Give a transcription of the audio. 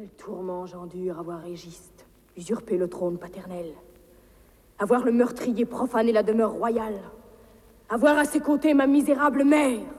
Quel tourment j'endure à voir Régiste usurper le trône paternel, à voir le meurtrier profaner la demeure royale, à voir à ses côtés ma misérable mère.